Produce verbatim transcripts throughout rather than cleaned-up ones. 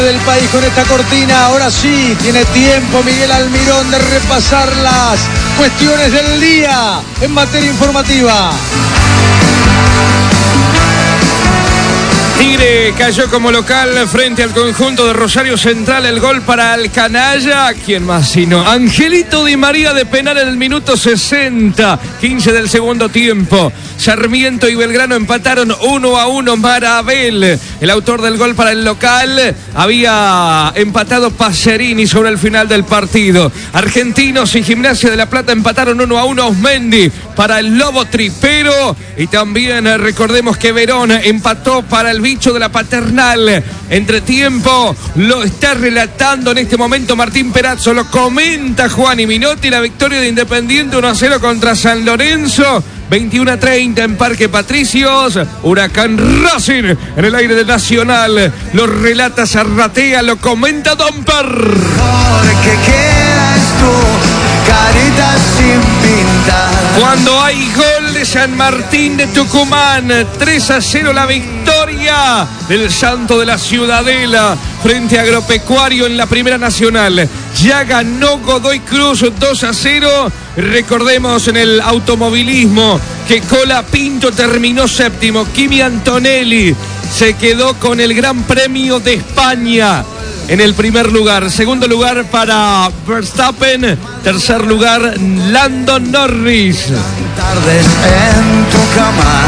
del país con esta cortina. Ahora sí, tiene tiempo Miguel Almirón de repasar las cuestiones del día en materia informativa. Tigre cayó como local frente al conjunto de Rosario Central. El gol para el canalla. ¿Quién más sino Angelito Di María de penal en el minuto sesenta, quince del segundo tiempo. Sarmiento y Belgrano empataron uno a uno. Marabel, el autor del gol para el local, había empatado Pacerini sobre el final del partido. Argentinos y Gimnasia de La Plata empataron uno a uno. Osmendi para el Lobo Tripero. Y también eh, recordemos que Verón empató para el Bicho de la Paternal. Entre tiempo lo está relatando en este momento Martín Perazzo, lo comenta Juan y Minotti. La victoria de Independiente uno a cero contra San Lorenzo, veintiuno a treinta en Parque Patricios. Huracán Racing en el aire del Nacional. Lo relata Zarratea, lo comenta Domper. Porque quedas tú, carita sin pintar. Cuando hay gol de San Martín de Tucumán, tres a cero la victoria del Santo de la Ciudadela frente a Agropecuario en la Primera Nacional. Ya ganó Godoy Cruz dos a cero. Recordemos en el automovilismo que Cola Pinto terminó séptimo. Kimi Antonelli se quedó con el Gran Premio de España en el primer lugar. Segundo lugar para Verstappen. Tercer lugar Lando Norris. Tardes en tu cama.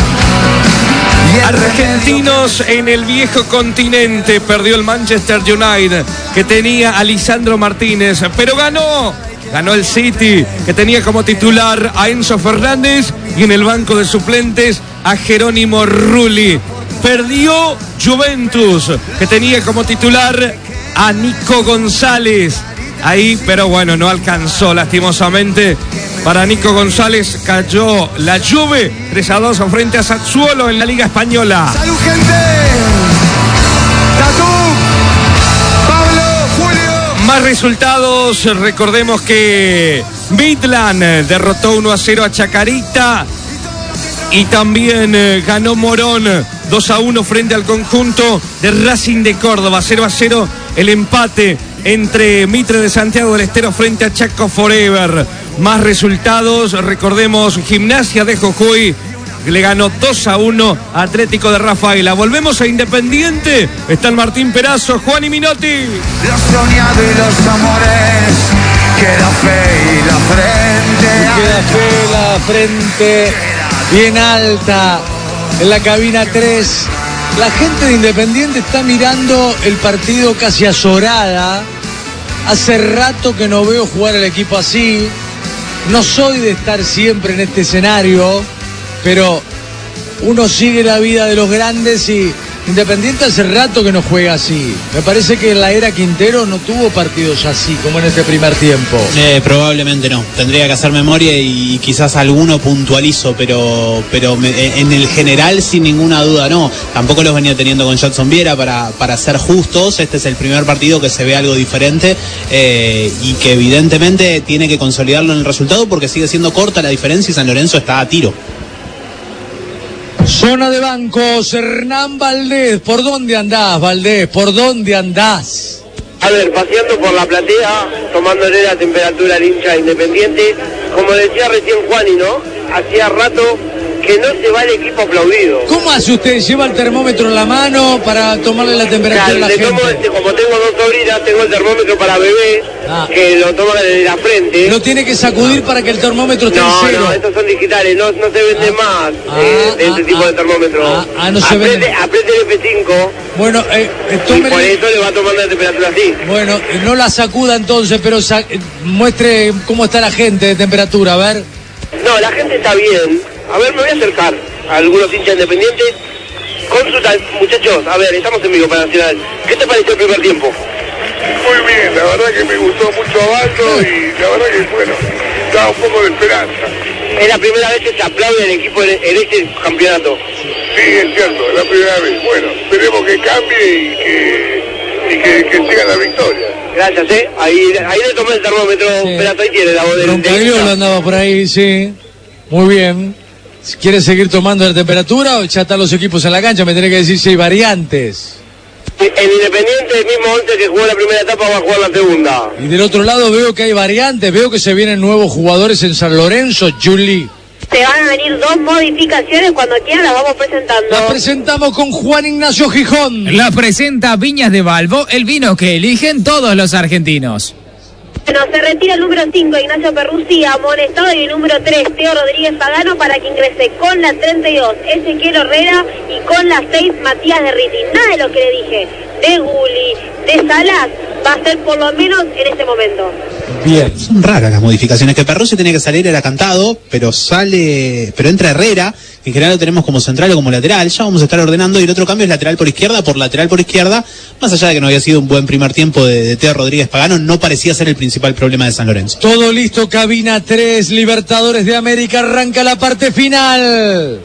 Argentinos en el viejo continente. Perdió el Manchester United, que tenía a Lisandro Martínez, pero ganó. Ganó el City, que tenía como titular a Enzo Fernández y en el banco de suplentes a Jerónimo Rulli. Perdió Juventus, que tenía como titular a Nico González. Ahí, pero bueno, no alcanzó lastimosamente. Para Nico González cayó la Juve tres a dos frente a Sassuolo en la Liga Española. ¡Salud, gente! ¡Tatú! ¡Pablo! ¡Julio! Más resultados, recordemos que Midland derrotó uno a cero a Chacarita. Y también eh, ganó Morón dos a uno frente al conjunto de Racing de Córdoba. cero a cero el empate entre Mitre de Santiago del Estero frente a Chaco Forever. Más resultados, recordemos Gimnasia de Jujuy le ganó dos a uno a Atlético de Rafaela. Volvemos a Independiente. Están Martín Perazzo, Juan y Minotti. Los soñados y los amores. Queda fe y la frente. Queda fe la frente bien alta en la cabina tres. La gente de Independiente está mirando el partido casi azorada. Hace rato que no veo jugar el equipo así. No soy de estar siempre en este escenario, pero uno sigue la vida de los grandes y Independiente hace rato que no juega así. Me parece que en la era Quintero no tuvo partidos así como en este primer tiempo. Eh, probablemente no. Tendría que hacer memoria y quizás alguno puntualizo, pero pero me, en el general sin ninguna duda no. Tampoco los venía teniendo con Jackson Viera, para, para ser justos. Este es el primer partido que se ve algo diferente eh, y que evidentemente tiene que consolidarlo en el resultado porque sigue siendo corta la diferencia y San Lorenzo está a tiro. Zona de bancos, Hernán Valdés. ¿Por dónde andás, Valdés? ¿Por dónde andás? A ver, paseando por la platea, tomándole la temperatura al hincha Independiente. Como decía recién Juani, ¿no? Hacía rato que no se va el equipo aplaudido. ¿Cómo hace usted? ¿Lleva el termómetro en la mano para tomarle la temperatura Claro, a la le gente? tomo, este, como tengo dos sobrinas, tengo el termómetro para bebé, Ah. que lo toma desde la frente. Lo tiene que sacudir para que el termómetro esté No, en cero. no, estos son digitales, no, no se venden Ah. más Ah, eh, de ah, este tipo ah, de termómetro. ah, ah, no se apriete, venden. apriete el F cinco Bueno, eh, eh, y tómele- por eso le va tomando la temperatura así. Bueno, eh, no la sacuda entonces, pero sa- eh, muestre cómo está la gente de temperatura, a ver. No, la gente está bien. A ver, me voy a acercar a algunos hinchas independientes. Consulta, muchachos, a ver, estamos en vivo para Nacional. ¿Qué te pareció el primer tiempo? Muy bien, la verdad que me gustó mucho Abaldo y la verdad que, bueno, da un poco de esperanza. Es la primera vez que se aplaude el equipo en, en este campeonato. Sí, es cierto, es la primera vez. Bueno, esperemos que cambie y que, y que, que siga la victoria. Gracias, ¿eh? Ahí, ahí le tomé el termómetro, Sí. pero ahí tiene la voz del Roncagliolo andaba por ahí, sí. Muy bien. Si ¿Quiere seguir tomando la temperatura o ya están los equipos en la cancha? Me tiene que decir si hay variantes. El Independiente, el mismo once que jugó la primera etapa, va a jugar la segunda. Y del otro lado veo que hay variantes, veo que se vienen nuevos jugadores en San Lorenzo, Juli. Se van a venir dos modificaciones, cuando quieran las vamos presentando. Las presentamos con Juan Ignacio Gijón. La presenta Viñas de Balbo, el vino que eligen todos los argentinos. Bueno, se retira el número cinco, Ignacio Perruzzi, amonestado, y el número tres, Teo Rodríguez Pagano, para que ingrese con la treinta y dos, Ezequiel Herrera, y con la seis, Matías de Riti. Nada de lo que le dije, de Guli, de Salas, va a ser por lo menos en este momento. Bien. Son raras las modificaciones, que Perruzzi tenía que salir, era cantado, pero sale, pero entra Herrera, que en general lo tenemos como central o como lateral. Ya vamos a estar ordenando, y el otro cambio es lateral por izquierda por lateral por izquierda. Más allá de que no había sido un buen primer tiempo de, de Teo Rodríguez Pagano, no parecía ser el principal problema de San Lorenzo. Todo listo, cabina tres, Libertadores de América, arranca la parte final.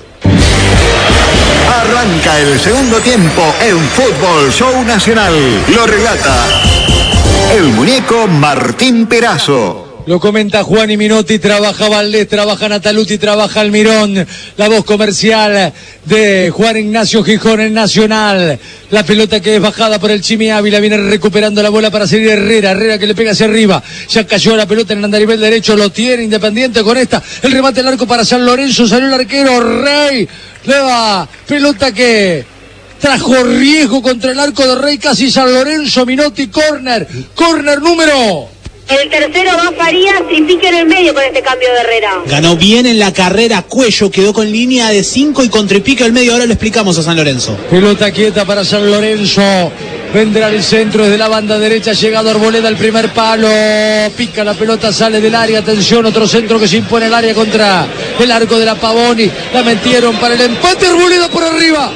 Arranca el segundo tiempo en Fútbol Show Nacional. Lo relata el muñeco Martín Perazo. Lo comenta Juan y Minotti, trabaja Valdés, trabaja Nataluti, trabaja Almirón. La voz comercial de Juan Ignacio Gijón en Nacional. La pelota que es bajada por el Chimi Ávila, viene recuperando la bola para salir Herrera. Herrera que le pega hacia arriba. Ya cayó la pelota en el andarivel derecho, lo tiene Independiente con esta. El remate al arco para San Lorenzo, salió el arquero Rey. Le va, pelota que trajo riesgo contra el arco de Rey, casi San Lorenzo. Minotti, córner, córner número... El tercero va Farías y pique en el medio con este cambio de Herrera. Ganó bien en la carrera Cuello, quedó con línea de cinco y con tripique al medio. Ahora lo explicamos a San Lorenzo. Pelota quieta para San Lorenzo. Vendrá el centro desde la banda derecha. Llegado Arboleda al primer palo. Pica la pelota, sale del área. Atención, otro centro que se impone el área contra el arco de la Pavoni. La metieron para el empate. Arboleda por arriba.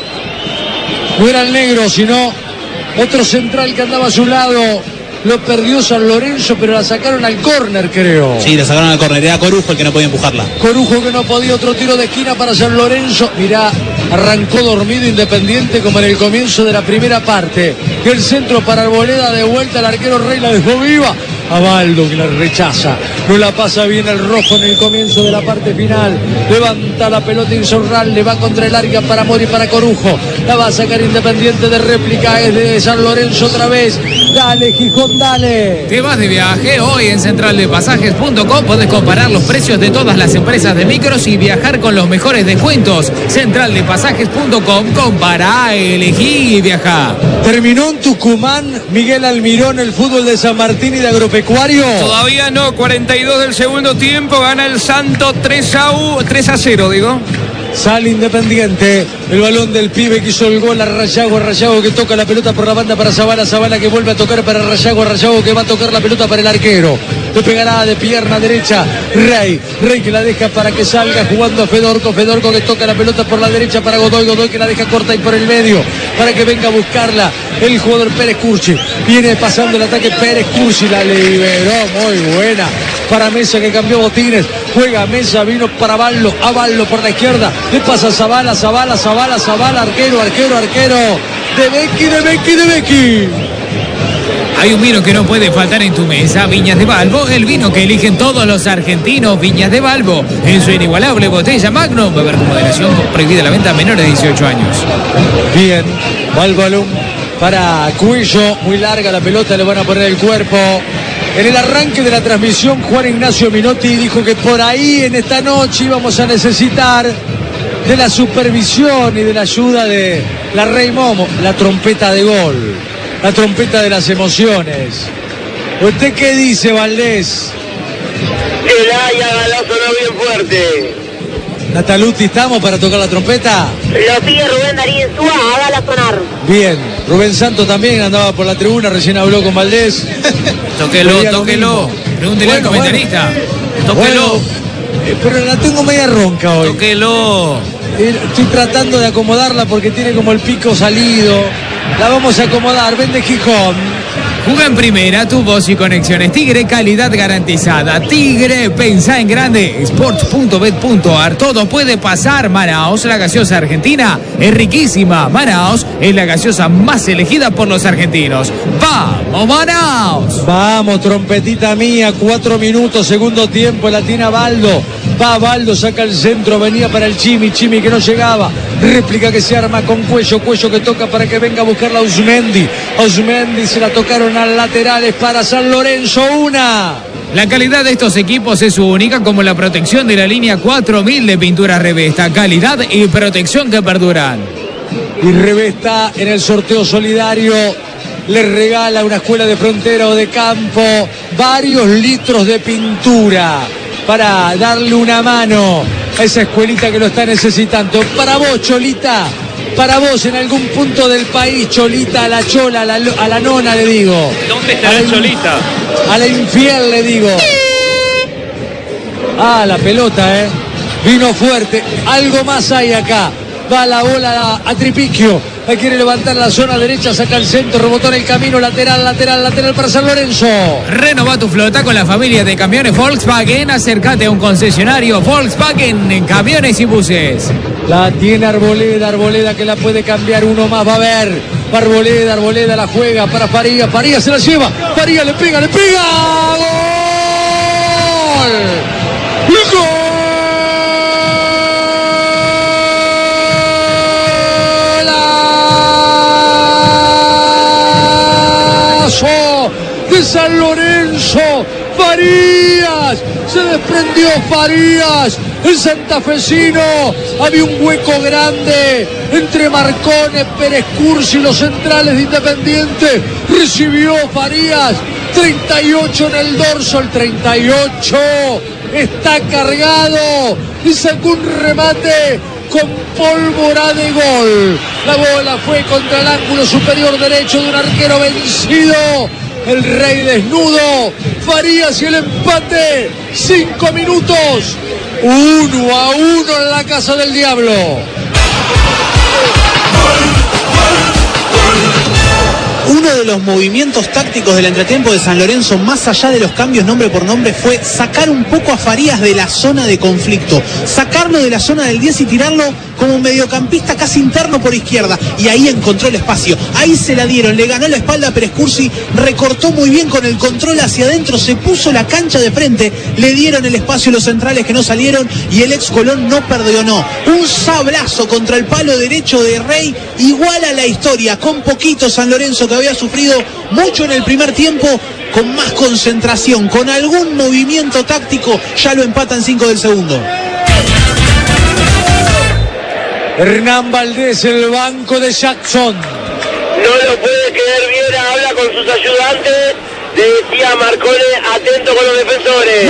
No era el negro, sino otro central que andaba a su lado. Lo perdió San Lorenzo, pero la sacaron al córner, creo. Sí, la sacaron al córner. Era Corujo el que no podía empujarla. Corujo que no podía, otro tiro de esquina para San Lorenzo. Mirá, arrancó dormido Independiente como en el comienzo de la primera parte. El centro para Arboleda, de vuelta el arquero Rey, la dejó viva. A Baldo que la rechaza. No la pasa bien el rojo en el comienzo de la parte final. Levanta la pelota Insaurral, le va contra el área para Mori, para Corujo. La va a sacar Independiente de réplica, es de San Lorenzo otra vez. Dale, Gijón, dale. Te vas de viaje hoy en central de pasajes punto com. Podés comparar los precios de todas las empresas de micros y viajar con los mejores descuentos. central de pasajes punto com. Compará, elegí y viajá. Terminó en Tucumán, Miguel Almirón, el fútbol de San Martín y de Agropecuario. Todavía no, cuarenta y dos del segundo tiempo, gana el Santo tres a cero, digo. Sale Independiente, el balón del pibe que hizo el gol a Rayago, Rayago que toca la pelota por la banda para Zabala, Zabala que vuelve a tocar para Rayago, Rayago que va a tocar la pelota para el arquero. Le pegará de pierna derecha Rey, Rey que la deja para que salga jugando a Fedorco, Fedorco que toca la pelota por la derecha para Godoy, Godoy que la deja corta y por el medio para que venga a buscarla el jugador Pérez Curchi. Viene pasando el ataque Pérez Curchi, la liberó, muy buena para Mesa que cambió botines, juega Mesa, vino para Ballo, a Ballo por la izquierda, le pasa a Zabala, Zabala, Zabala, Zabala, arquero, arquero, arquero, de Becky, de Becky, de Becky. Hay un vino que no puede faltar en tu mesa, Viñas de Balbo, el vino que eligen todos los argentinos, Viñas de Balbo, en su inigualable botella Magnum, beber con moderación, prohibida la venta a menores de dieciocho años. Bien, va el balón para Cuello, muy larga la pelota, le van a poner el cuerpo. En el arranque de la transmisión, Juan Ignacio Minotti dijo que por ahí en esta noche íbamos a necesitar de la supervisión y de la ayuda de la Rey Momo, la trompeta de gol, la trompeta de las emociones. ¿Usted qué dice, Valdés? El Aya Galá sonó bien fuerte. Nataluti, ¿estamos para tocar la trompeta? Lo pide Rubén Darín Súa, hágala sonar. Bien, Rubén Santos también andaba por la tribuna, recién habló con Valdés. Tóquelo, tóquelo. Pregúntele al comentarista. Bueno, tóquelo. Bueno, eh, pero la tengo media ronca hoy. Tóquelo. Eh, estoy tratando de acomodarla porque tiene como el pico salido. La vamos a acomodar, vende Gijón. Juega en primera, tu voz y conexiones Tigre, calidad garantizada. Tigre, pensá en grande. Sports punto bet punto ar, todo puede pasar. Manaos, la gaseosa argentina, es riquísima. Manaos es la gaseosa más elegida por los argentinos. ¡Vamos, Manaos! Vamos, trompetita mía, cuatro minutos, segundo tiempo, Latina Baldo. Va Baldo, saca el centro, venía para el Chimi, Chimi que no llegaba. Réplica que se arma con Cuello, Cuello que toca para que venga a buscarla a Uzmendi. Uzmendi se la tocaron a laterales para San Lorenzo, una. La calidad de estos equipos es única, como la protección de la línea cuatro mil de Pintura Revesta. Calidad y protección que perduran. Y Revesta en el sorteo solidario le regala a una escuela de frontera o de campo varios litros de pintura para darle una mano a esa escuelita que lo está necesitando. Para vos, Cholita, para vos en algún punto del país, Cholita, a la chola, a la, a la nona le digo. ¿Dónde está la, la Cholita? A la infiel le digo. Ah, la pelota, eh. Vino fuerte. Algo más hay acá. Va la bola a, a Tripiquio. Ahí quiere levantar la zona derecha, saca el centro, rebotó en el camino, lateral, lateral, lateral para San Lorenzo. Renova tu flota con la familia de camiones Volkswagen. Acércate a un concesionario Volkswagen en camiones y buses. La tiene Arboleda, Arboleda que la puede cambiar, uno más va a ver. Arboleda, Arboleda la juega para Farías, Farías se la lleva, Farías le pega, le pega. ¡Gol! ¡Gol! De San Lorenzo, Farías, se desprendió Farías, el santafesino, había un hueco grande entre Marcone, Pérez Cursi y los centrales de Independiente, recibió Farías, treinta y ocho en el dorso, el treinta y ocho está cargado y sacó un remate con pólvora de gol. La bola fue contra el ángulo superior derecho de un arquero vencido. El Rey desnudo. Farías y el empate. Cinco minutos. Uno a uno en la casa del Diablo. Uno de los movimientos tácticos del entretiempo de San Lorenzo, más allá de los cambios nombre por nombre, fue sacar un poco a Farías de la zona de conflicto, sacarlo de la zona del diez y tirarlo como mediocampista casi interno por izquierda, y ahí encontró el espacio, ahí se la dieron, le ganó la espalda a Pérez Cursi, recortó muy bien con el control hacia adentro, se puso la cancha de frente, le dieron el espacio los centrales que no salieron y el ex Colón no perdonó. Un sablazo contra el palo derecho de Rey, igual a la historia, con poquito San Lorenzo que había sufrido mucho en el primer tiempo, con más concentración, con algún movimiento táctico, ya lo empata en cinco del segundo. Hernán Valdés, el banco de Jackson. No lo puede creer, Viera habla con sus ayudantes, le decía Marcone, atento con los defensores.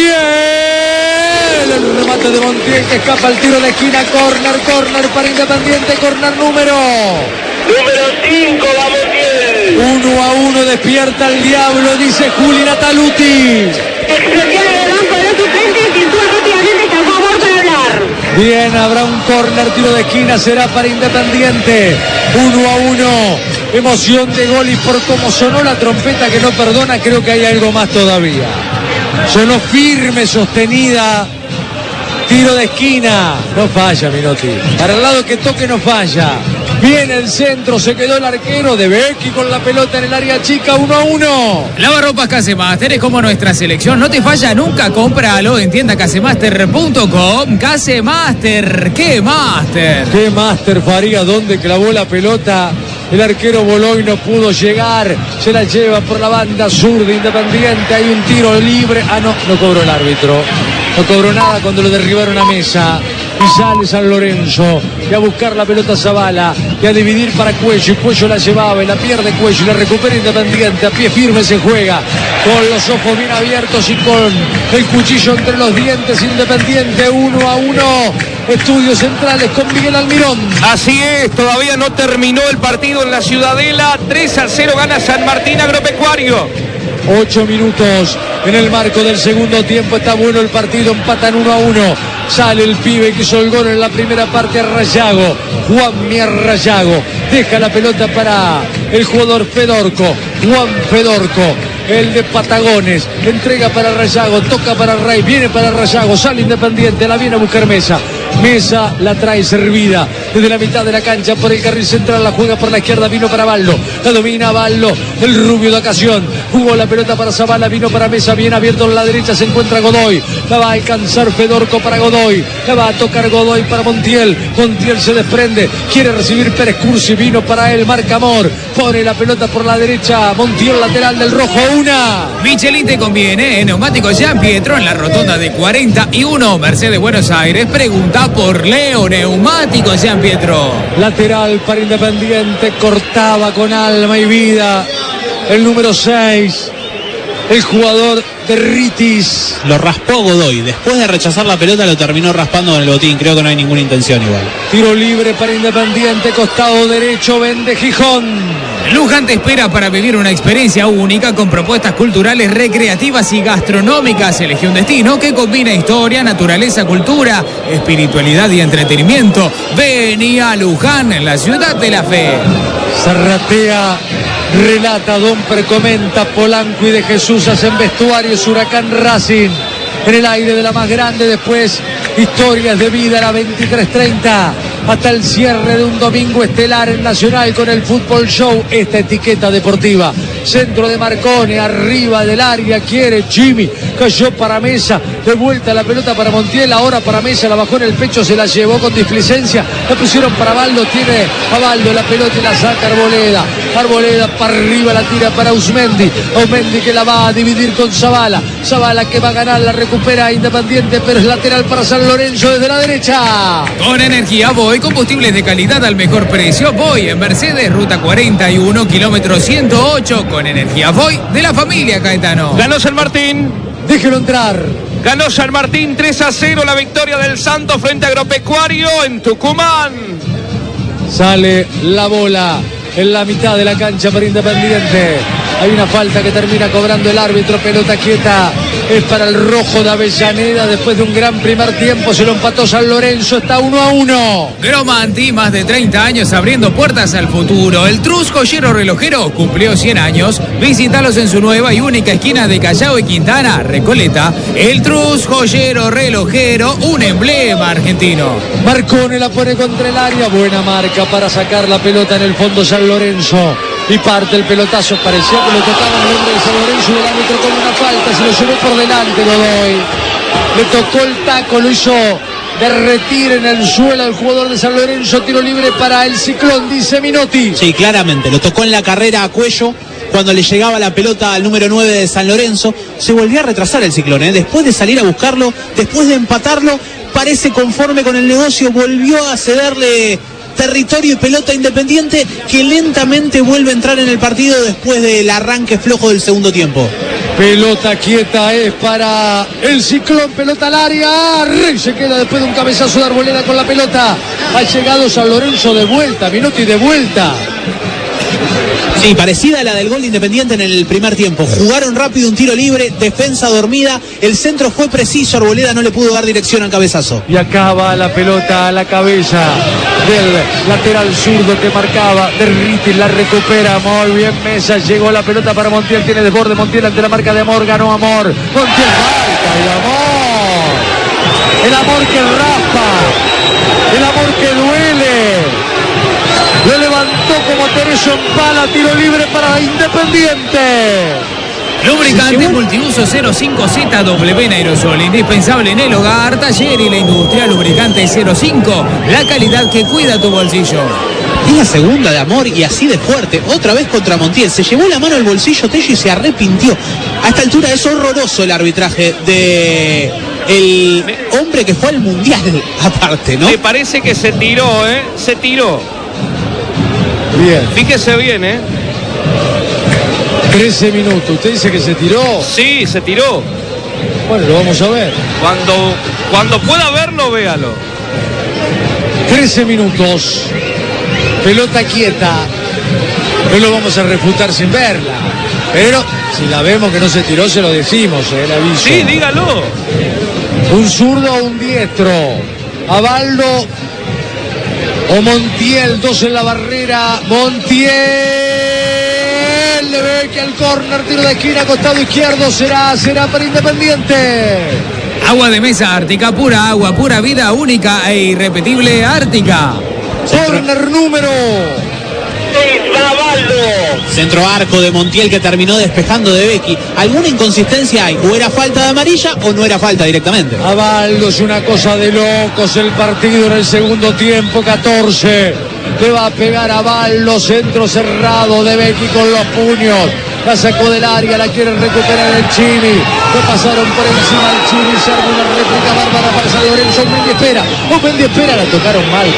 Montiel, el remate de Montiel que escapa al tiro de esquina, corner, corner para Independiente, corner número... Número cinco, va Montiel. Uno a uno despierta el Diablo, dice Juli Nataluti. Explosión en el banco de los suplentes, que actúa rápidamente está a favor para hablar. Bien, habrá un córner, tiro de esquina, será para Independiente. Uno a uno. Emoción de gol y por cómo sonó la trompeta que no perdona, creo que hay algo más todavía. Sonó firme, sostenida. Tiro de esquina. No falla, Minotti. Para el lado que toque no falla. Viene el centro, se quedó el arquero de Becky con la pelota en el área chica, uno a uno. Lavarropas Casemaster es como nuestra selección, no te falla nunca, cómpralo en tienda casemaster punto com. Casemaster, ¿qué Master? ¿Qué Master Faría? ¿Dónde clavó la pelota? El arquero voló y no pudo llegar. Se la lleva por la banda sur de Independiente. Hay un tiro libre. Ah, no, no cobró el árbitro. No cobró nada cuando lo derribaron a mesa. Y sale San Lorenzo. Y a buscar la pelota a Zavala. Y a dividir para Cuello. Y Cuello la llevaba y la pierde Cuello. Y la recupera Independiente. A pie firme se juega. Con los ojos bien abiertos y con el cuchillo entre los dientes. Independiente uno a uno. Estudios Centrales con Miguel Almirón. Así es, todavía no terminó el partido en la Ciudadela. tres a cero gana San Martín Agropecuario. Ocho minutos en el marco del segundo tiempo. Está bueno el partido, empatan uno a uno. Sale el pibe que hizo el gol en la primera parte, Rayago. Juan Mier Rayago. Deja la pelota para el jugador Fedorco. Juan Fedorco, el de Patagones. Entrega para Rayago, toca para Rey, viene para Rayago, sale Independiente, la viene a buscar Mesa. Mesa la trae servida desde la mitad de la cancha por el carril central, la juega por la izquierda, vino para Ballo, la domina Ballo, el rubio de ocasión, jugó la pelota para Zavala, vino para Mesa, bien abierto en la derecha, se encuentra Godoy, la va a alcanzar Fedorco para Godoy, la va a tocar Godoy para Montiel, Montiel se desprende, quiere recibir Pérez Cursi, vino para él, marca Amor, pone la pelota por la derecha, Montiel lateral del rojo, una. Michelin te conviene, ¿eh? Neumático Gian Pietro en la rotonda de cuarenta y uno, Mercedes Buenos Aires, pregunta por Leo, Neumático Gian Pietro. Lateral para Independiente, cortaba con alma y vida el número seis, el jugador de Ritis. Lo raspó Godoy, después de rechazar la pelota lo terminó raspando con el botín, creo que no hay ninguna intención igual. Tiro libre para Independiente, costado derecho, vende Gijón. Luján te espera para vivir una experiencia única con propuestas culturales, recreativas y gastronómicas. Elige un destino que combina historia, naturaleza, cultura, espiritualidad y entretenimiento. Vení a Luján, en la ciudad de la fe. Zarratea, relata, Domper comenta, Polanco y de Jesús hacen vestuarios, Huracán Racing. En el aire de la más grande, después historias de vida a la veintitrés treinta. Hasta el cierre de un domingo estelar en Nacional con el Fútbol Show. Esta etiqueta deportiva. Centro de Marcone, arriba del área, quiere Jimmy. Cayó para Mesa, de vuelta la pelota para Montiel, ahora para Mesa, la bajó en el pecho, se la llevó con displicencia. La pusieron para Baldo, tiene a Baldo la pelota y la saca Arboleda. Arboleda para arriba, la tira para Ausmendi. Ausmendi que la va a dividir con Zavala. Zavala que va a ganar, la recupera Independiente, pero es lateral para San Lorenzo desde la derecha. Con energía Voy, combustibles de calidad al mejor precio. Voy en Mercedes, ruta cuarenta y uno, kilómetro ciento ocho. Con energía Voy de la familia Caetano. Ganó San Martín. Déjelo entrar. Ganó San Martín tres a cero, la victoria del Santos frente a Agropecuario en Tucumán. Sale la bola en la mitad de la cancha para Independiente. Hay una falta que termina cobrando el árbitro, pelota quieta. Es para el rojo de Avellaneda. Después de un gran primer tiempo se lo empató San Lorenzo, está uno a uno. Gromanti, más de treinta años abriendo puertas al futuro. El Trus Joyero Relojero cumplió cien años. Visítalos en su nueva y única esquina de Callao y Quintana, Recoleta. El Trus Joyero Relojero, un emblema argentino. Marcone la pone contra el área, buena marca para sacar la pelota en el fondo San Lorenzo. Y parte el pelotazo, parecía que lo tocaba el hombre de San Lorenzo y el árbitro con una falta, se lo llevó por delante Godoy. Le tocó el taco, lo hizo derretir en el suelo al jugador de San Lorenzo. Tiro libre para el Ciclón, dice Minotti. Sí, claramente, lo tocó en la carrera a cuello. Cuando le llegaba la pelota al número nueve de San Lorenzo, se volvió a retrasar el Ciclón, ¿eh? Después de salir a buscarlo, después de empatarlo, parece conforme con el negocio, volvió a cederle territorio y pelota Independiente, que lentamente vuelve a entrar en el partido después del arranque flojo del segundo tiempo. Pelota quieta es para el Ciclón, pelota al área, Rey se queda después de un cabezazo de Arboleda con la pelota. Ha llegado San Lorenzo de vuelta, Minotti de vuelta. Sí, parecida a la del gol de Independiente en el primer tiempo. Jugaron rápido, un tiro libre, defensa dormida, el centro fue preciso, Arboleda no le pudo dar dirección al cabezazo. Y acá va la pelota a la cabeza del lateral zurdo que marcaba, de Ritis, la recupera muy bien Mesa, llegó la pelota para Montiel, tiene desborde Montiel ante la marca de Amor, ganó Amor, Montiel falta, el Amor, el Amor que raspa, el Amor que duele. Lo levantó como Tereso en pala, tiro libre para Independiente. Lubricante multiuso cero cinco Z W en aerosol, indispensable en el hogar, taller y la industria. Lubricante cero cinco, la calidad que cuida tu bolsillo. Es la segunda de Amor y así de fuerte, otra vez contra Montiel. Se llevó la mano al bolsillo Tello y se arrepintió. A esta altura es horroroso el arbitraje de el hombre que fue al Mundial, aparte, ¿no? Me parece que se tiró, ¿eh? Se tiró. Bien. Fíjese bien, ¿eh? trece minutos. ¿Usted dice que se tiró? Sí, se tiró. Bueno, lo vamos a ver. Cuando, cuando pueda verlo, véalo. trece minutos. Pelota quieta. No lo vamos a refutar sin verla. Pero si la vemos que no se tiró, se lo decimos, ¿eh? El aviso. Sí, dígalo. Un zurdo o un diestro. Abaldo o Montiel, dos en la barrera. Montiel le ve que al córner, tiro de esquina, costado izquierdo, será, será para Independiente. Agua de mesa Ártica, pura agua, pura vida, única e irrepetible Ártica. Corner número seis, Gavaldo. Centro arco de Montiel que terminó despejando de Becky. ¿Alguna inconsistencia hay? ¿O era falta de amarilla o no era falta directamente? Avaldo, es una cosa de locos el partido en el segundo tiempo, catorce. Le va a pegar a Avaldo, centro cerrado de Becky con los puños. La sacó del área, la quiere recuperar el Chini. Lo pasaron por encima del Chini, se arma una réplica bárbara para San Lorenzo. Mendy espera, oh, Mendy espera, la tocaron mal,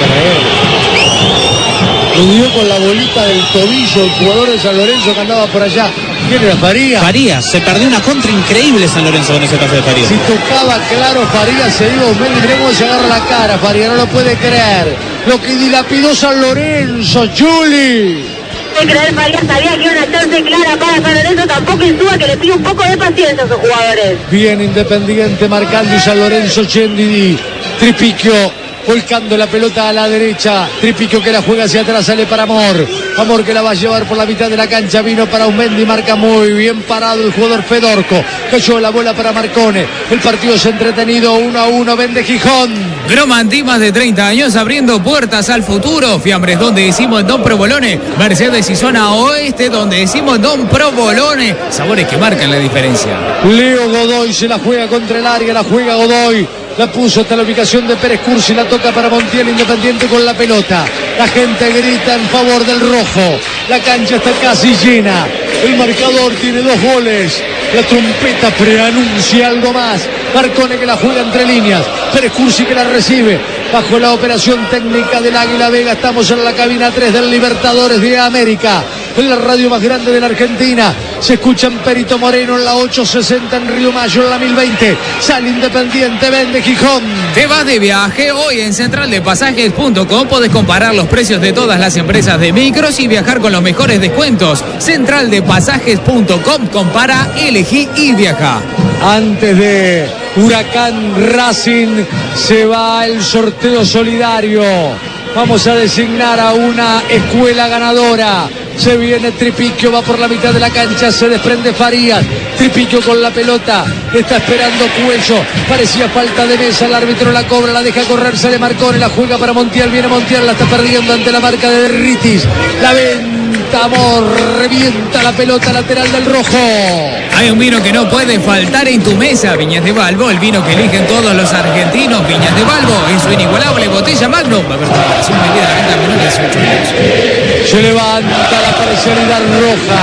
Carael. Lo dio con la bolita del tobillo el jugador de San Lorenzo que andaba por allá. ¿Quién era? Farías. Farías, se perdió una contra increíble San Lorenzo con ese pase de Farías. Si tocaba claro Farías, se iba Mendy, mirá cómo se agarra la cara, Farías, no lo puede creer. Lo que dilapidó San Lorenzo, Juli. Creer Farías sabía que iba una chance clara para San Lorenzo, tampoco insúa que le pide un poco de paciencia a esos jugadores. Bien Independiente marcando y San Lorenzo Chendi, Tripicchio volcando la pelota a la derecha, Tripicchio que la juega hacia atrás, sale para Amor, Amor que la va a llevar por la mitad de la cancha, vino para Aumendi, marca muy bien parado el jugador Fedorco, cayó la bola para Marcone, el partido es entretenido, uno a uno, vende Gijón. Gromanti, más de treinta años abriendo puertas al futuro. Fiambres, donde decimos Don Provolone. Mercedes y zona oeste, donde decimos Don Provolone. Sabores que marcan la diferencia. Leo Godoy se la juega contra el área, la juega Godoy. La puso hasta la ubicación de Pérez Cursi, la toca para Montiel, Independiente con la pelota. La gente grita en favor del rojo. La cancha está casi llena. El marcador tiene dos goles. La trompeta preanuncia algo más. Marcone que la juega entre líneas. Pérez Cursi que la recibe. Bajo la operación técnica del Águila Vega, estamos en la cabina tres del Libertadores de América. En la radio más grande de la Argentina. Se escucha en Perito Moreno en la ochocientos sesenta en Río Mayo en la mil veinte. Sale Independiente, vende Gijón. Te vas de viaje hoy en central de pasajes punto com. Podés comparar los precios de todas las empresas de micros y viajar con los mejores descuentos. central de pasajes punto com. Compara, elegí y viaja. Antes de Huracán Racing se va el sorteo solidario. Vamos a designar a una escuela ganadora. Se viene Tripicchio, va por la mitad de la cancha, se desprende Farías. Tripicchio con la pelota, está esperando Cuello. Parecía falta de mesa, el árbitro la cobra, la deja correr, sale Marcone, la juega para Montiel, viene Montiel, la está perdiendo ante la marca de Derritis. La venta, Amor, revienta la pelota lateral del rojo. Hay un vino que no puede faltar en tu mesa, Viñas de Balbo, el vino que eligen todos los argentinos. Viñas de Balbo, en su inigualable botella Magnum. Va a haber una vendida a la venta menor de dieciocho años. Se levanta la parcialidad roja.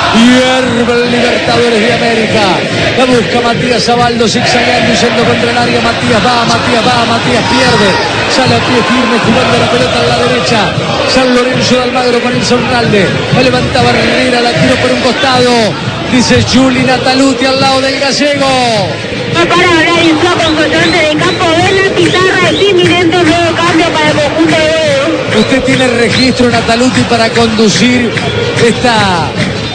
Hierve el Libertadores de América. La busca Matías Abaldo, zigzagueando y yendo contra el área. Matías va, Matías va, Matías pierde. Sale a pie firme jugando la pelota a la derecha. San Lorenzo de Almagro con Insaurralde. La levanta Barrera, la tiró por un costado. Dice Juli Nataluti al lado del gallego. No para hablar y con su ayudante de campo. Ven la pizarra, es inminente un nuevo cambio para el conjunto de Bodo. ¿Usted tiene registro, Nataluti, para conducir esta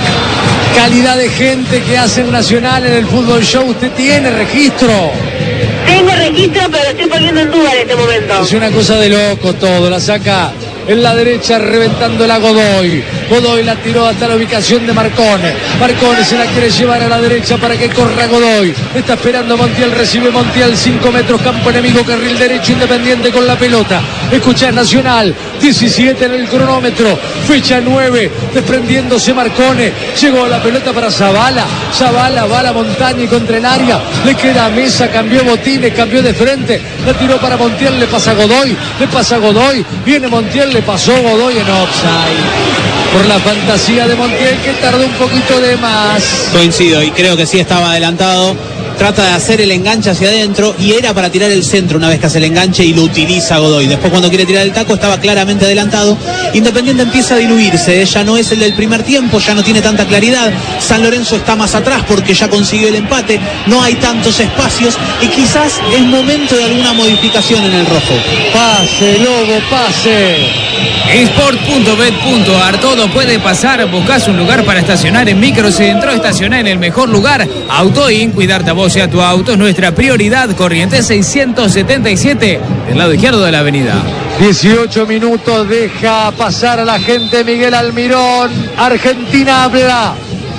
calidad de gente que hacen Nacional en el Fútbol Show? ¿Usted tiene registro? Tengo registro, pero lo estoy poniendo en duda en este momento. Es una cosa de loco todo. La saca en la derecha reventándola Godoy. Godoy la tiró hasta la ubicación de Marcone. Marcone se la quiere llevar a la derecha para que corra Godoy. Está esperando Montiel, recibe Montiel, cinco metros, campo enemigo, carril derecho, Independiente con la pelota. Escucha Nacional, diecisiete en el cronómetro, fecha nueve, desprendiéndose Marcone. Llegó la pelota para Zavala. Zavala va a la montaña y contra el área. Le queda a Mesa, cambió botines, cambió de frente. La tiró para Montiel, le pasa a Godoy, le pasa a Godoy. Viene Montiel, le pasó Godoy en offside. Por la fantasía de Montiel, que tardó un poquito de más. Coincido y creo que sí estaba adelantado. Trata de hacer el enganche hacia adentro y era para tirar el centro una vez que hace el enganche y lo utiliza Godoy. Después cuando quiere tirar el taco estaba claramente adelantado. Independiente empieza a diluirse, ya no es el del primer tiempo, ya no tiene tanta claridad. San Lorenzo está más atrás porque ya consiguió el empate, no hay tantos espacios y quizás es momento de alguna modificación en el rojo. Pase, Lobo, pase. Sport punto bet punto ar, todo puede pasar. Buscás un lugar para estacionar en Microcentro, estacionar en el mejor lugar. Autoin, cuidarte a vos y a tu auto es nuestra prioridad. Corrientes seiscientos setenta y siete, del lado izquierdo de la avenida. dieciocho minutos, deja pasar a la gente Miguel Almirón. Argentina habla.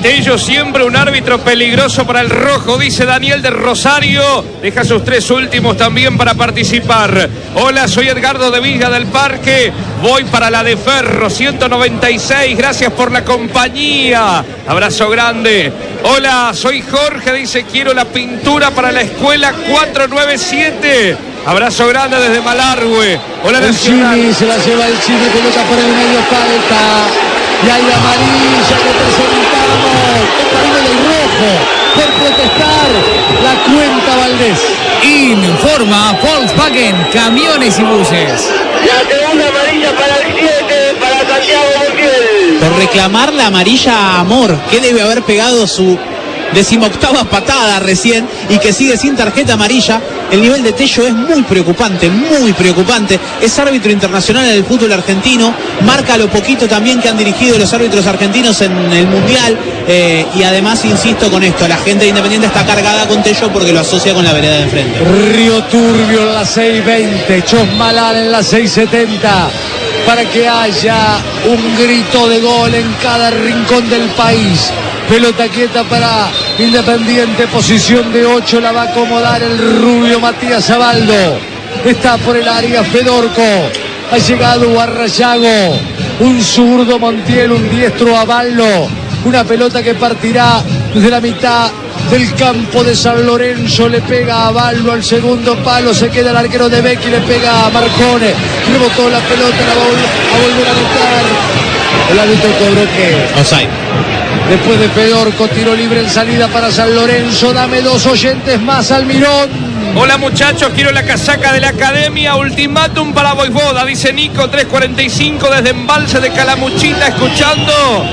Tello siempre un árbitro peligroso para el rojo, dice Daniel de Rosario. Deja sus tres últimos también para participar. Hola, soy Edgardo de Villa del Parque. Voy para la de Ferro, ciento noventa y seis. Gracias por la compañía. Abrazo grande. Hola, soy Jorge, dice, quiero la pintura para la escuela cuatro nueve siete. Abrazo grande desde Malargüe. Hola, el Nacional. Chimi, se la lleva el Chimi, pelota por el medio, falta. Y hay amarilla que presentamos. Compañero del rojo por protestar. La cuenta Valdés. Informa Volkswagen, camiones y buses. La segunda amarilla para el siete, para Santiago Montiel. Por reclamar la amarilla a Amor, que debe haber pegado su decimoctava patada recién y que sigue sin tarjeta amarilla. El nivel de Tello es muy preocupante, muy preocupante. Es árbitro internacional en el fútbol argentino, marca lo poquito también que han dirigido los árbitros argentinos en el Mundial, eh, y además insisto con esto, la gente de Independiente está cargada con Tello porque lo asocia con la vereda de enfrente. Río Turbio en la seis veinte, Chosmalal en la seis setenta, para que haya un grito de gol en cada rincón del país. Pelota quieta para Independiente, posición de ocho, la va a acomodar el rubio Matías Abaldo. Está por el área Fedorco, ha llegado Guarrayago, un zurdo Montiel, un diestro Abaldo. Una pelota que partirá desde la mitad del campo de San Lorenzo, le pega a Abaldo al segundo palo, se queda el arquero de Becchi, le pega a Marcone, rebotó la pelota, la va a volver a meter. El árbitro cobró que offside. Después de Fedorco, tiro libre en salida para San Lorenzo. Dame dos oyentes más, Almirón. Hola muchachos, quiero la casaca de la academia. Ultimátum para Voivoda, dice Nico, tres cuarenta y cinco desde Embalse de Calamuchita, escuchando.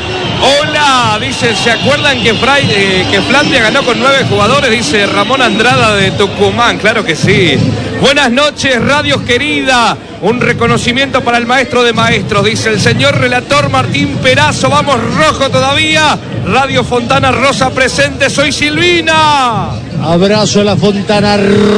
Hola, dice, ¿se acuerdan que, Fray, eh, que Flandria ganó con nueve jugadores? Dice Ramón Andrada de Tucumán, claro que sí. Buenas noches, radios querida. Un reconocimiento para el maestro de maestros, dice el señor relator Martín Perazo. Vamos rojo todavía. Radio Fontana Rosa presente, soy Silvina. Abrazo a la Fontana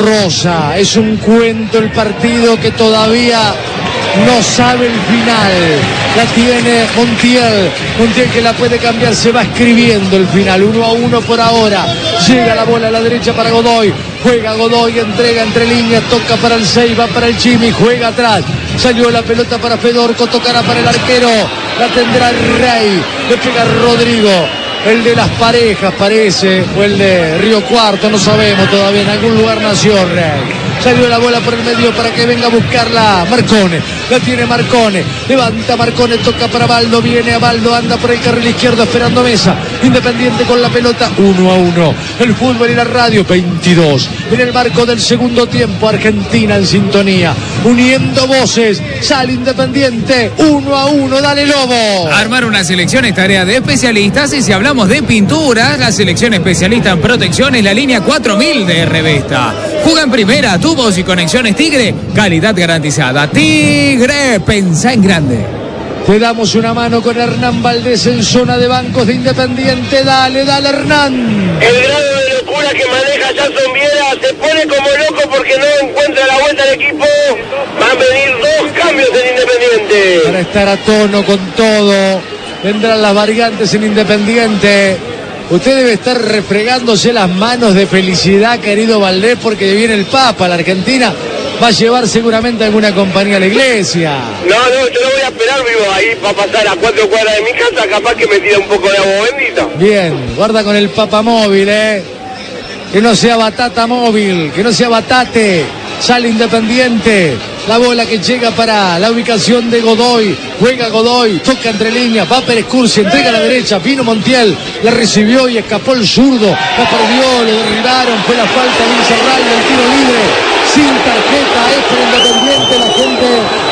Rosa. Es un cuento el partido que todavía no sabe el final. La tiene Montiel. Montiel que la puede cambiar, se va escribiendo el final. Uno a uno por ahora. Llega la bola a la derecha para Godoy. Juega Godoy, entrega entre líneas, toca para el seis, va para el Chimi, juega atrás. Salió la pelota para Fedorco, tocará para el arquero. La tendrá el Rey. Le pega Rodrigo. El de las parejas parece, o el de Río Cuarto, no sabemos todavía, en algún lugar nació Rey. Salió la bola por el medio para que venga a buscarla Marcone. La tiene Marcone, levanta Marcone, toca para Baldo, viene a Baldo, anda por el carril izquierdo esperando Mesa. Independiente con la pelota, uno a uno. El fútbol y la radio, veintidós. En el marco del segundo tiempo, Argentina en sintonía. Uniendo voces, sale Independiente, uno a uno, dale Lobo. Armar una selección es tarea de especialistas y si hablamos de pinturas, la selección especialista en protección es la línea cuatro mil de Revesta. Juega en primera, tubos y conexiones Tigre, calidad garantizada. Tigre, pensá en grande. Te damos una mano con Hernán Valdés en zona de bancos de Independiente. Dale, dale Hernán. El grado de locura que maneja Jason Viera se pone como loco porque no encuentra la vuelta al equipo. Van a venir dos cambios en Independiente. Para estar a tono con todo, vendrán las variantes en Independiente. Usted debe estar refregándose las manos de felicidad, querido Valdés, porque viene el Papa, la Argentina va a llevar seguramente alguna compañía a la iglesia. No, no, yo no voy a esperar, vivo ahí para pasar a cuatro cuadras de mi casa, capaz que me tira un poco de agua bendita. Bien, guarda con el Papa móvil, eh. Que no sea batata móvil, que no sea batate. Sale Independiente. La bola que llega para la ubicación de Godoy. Juega Godoy, toca entre líneas, va Pérez Cursi, entrega a la derecha, vino Montiel, la recibió y escapó el zurdo. La perdió, le derribaron, fue la falta de Incerral, el tiro libre. Sin tarjeta, es para Independiente, la gente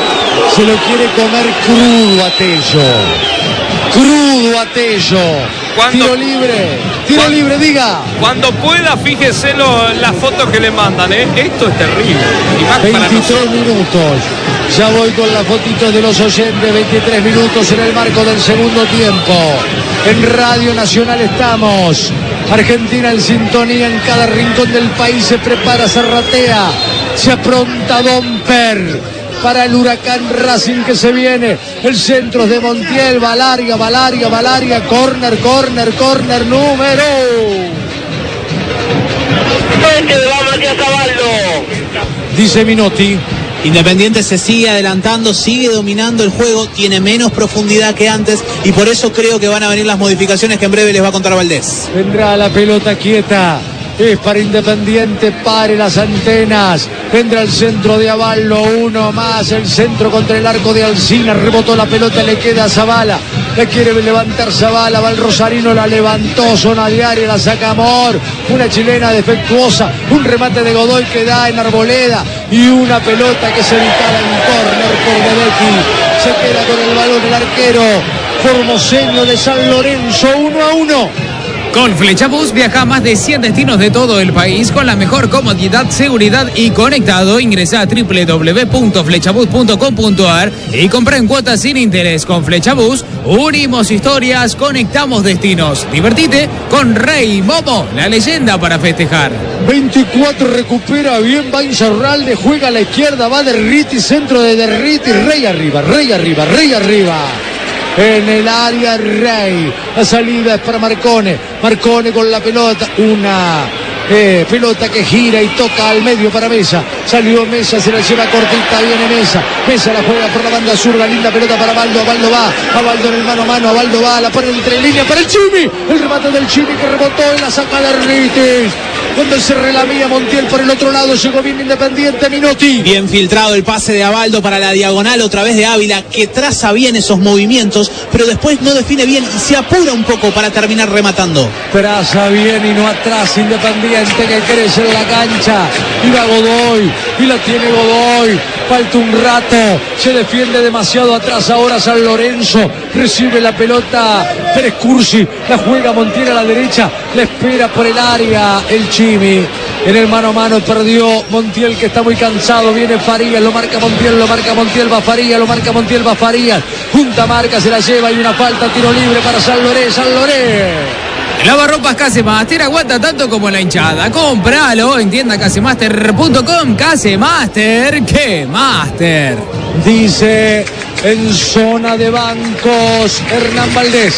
se lo quiere comer crudo a Tello. Crudo a Tello. Cuando, tiro libre, tiro cuando, libre, diga. Cuando pueda, fíjese lo, las fotos que le mandan, ¿eh? Esto es terrible. Y más veintitrés minutos. Ya voy con las fotitos de los oyentes. veintitrés minutos en el marco del segundo tiempo. En Radio Nacional estamos. Argentina en sintonía en cada rincón del país. Se prepara, se ratea. Se apronta Domper. para el Huracán Racing que se viene. El centro es de Montiel, va larga, va larga, va larga, corner, corner, corner, número. Que va Matías Zabaldo. Dice Minotti. Independiente se sigue adelantando, sigue dominando el juego, tiene menos profundidad que antes y por eso creo que van a venir las modificaciones que en breve les va a contar Valdés. Vendrá la pelota quieta. Es para Independiente, pare las antenas. Vendrá el centro de Avaldo, uno más. El centro contra el arco de Alcina. Rebotó la pelota, le queda a Zavala. Le quiere levantar Zavala, va el rosarino, la levantó. Zona de área, la saca Amor. Una chilena defectuosa. Un remate de Godoy que da en Arboleda. Y una pelota que es evitada en córner por Bebetti. Se queda con el balón el arquero formoseño de San Lorenzo, uno a uno. Con Flechabús viaja a más de cien destinos de todo el país con la mejor comodidad, seguridad y conectado. Ingresa a doble u doble u doble u punto flechabús punto com punto a r y compra en cuotas sin interés. Con Flechabús unimos historias, conectamos destinos. Divertite con Rey Momo, la leyenda para festejar. veinticuatro recupera bien, va Insaurralde, juega a la izquierda, va Derriti, centro de Derriti, Rey arriba, Rey arriba, Rey arriba. En el área Rey, la salida es para Marcone, Marcone con la pelota, una eh, pelota que gira y toca al medio para Mesa, salió Mesa, se la lleva cortita, viene Mesa, Mesa la juega por la banda sur, la linda pelota para Avaldo, Avaldo va, Avaldo en el mano a mano, Avaldo va, la pone entre líneas para el Chimi, el remate del Chimi que rebotó en la saca de Ritis. Cuando se relamía Montiel por el otro lado, llegó bien Independiente, Minotti. Bien filtrado el pase de Avaldo para la diagonal otra vez de Ávila, que traza bien esos movimientos, pero después no define bien y se apura un poco para terminar rematando. Traza bien y no atrás Independiente que crece en la cancha. Y va Godoy, y la tiene Godoy. Falta un rato, se defiende demasiado atrás ahora San Lorenzo. Recibe la pelota Pérez Cursi, la juega Montiel a la derecha, la espera por el área el Chimi. En el mano a mano perdió Montiel que está muy cansado, viene Farías, lo marca Montiel, lo marca Montiel, va Farías, lo marca Montiel, va Farías. Junta marca, se la lleva y una falta, tiro libre para San Lorenzo, San Lorenzo. Lavarropas Casemaster aguanta tanto como la hinchada. Cómpralo en tienda casemaster punto com. Casemaster, ¿qué Master? Dice en zona de bancos Hernán Valdés.